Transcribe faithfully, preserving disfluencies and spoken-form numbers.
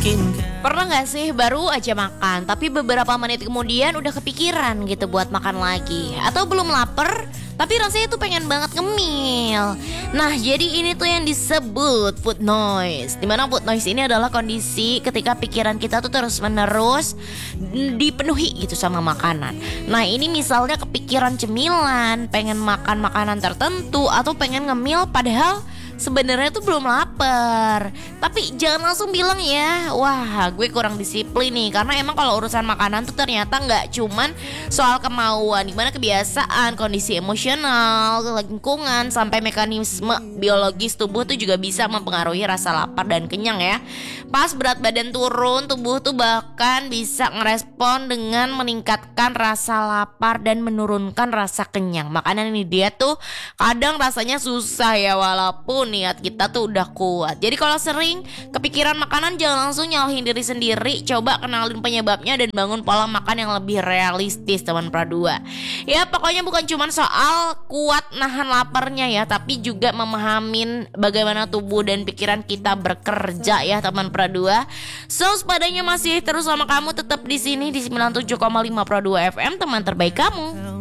Pernah gak sih baru aja makan tapi beberapa menit kemudian udah kepikiran gitu buat makan lagi? Atau belum lapar tapi rasanya tuh pengen banget ngemil. Nah jadi ini tuh yang disebut food noise. Dimana food noise ini adalah kondisi ketika pikiran kita tuh terus menerus dipenuhi gitu sama makanan. Nah ini misalnya kepikiran cemilan, pengen makan makanan tertentu, atau pengen ngemil padahal sebenarnya tuh belum lapar. Tapi jangan langsung bilang ya, wah gue kurang disiplin nih. Karena emang kalau urusan makanan tuh ternyata gak cuman soal kemauan, dimana kebiasaan, kondisi emosional, lingkungan, sampai mekanisme biologis tubuh tuh juga bisa mempengaruhi rasa lapar dan kenyang ya. Pas berat badan turun, tubuh tuh bahkan bisa ngerespon dengan meningkatkan rasa lapar dan menurunkan rasa kenyang. Makanan ini dia tuh kadang rasanya susah ya, walaupun niat kita tuh udah kuat. Jadi kalau sering kepikiran makanan, jangan langsung nyalahin diri sendiri. Coba kenalin penyebabnya dan bangun pola makan yang lebih realistis, teman Pradua. Ya pokoknya bukan cuma soal kuat nahan laparnya ya, tapi juga memahamin bagaimana tubuh dan pikiran kita bekerja ya, teman Pradua. So sepadanya masih terus sama kamu, tetap di sini di sembilan puluh tujuh koma lima Pradua F M, teman terbaik kamu.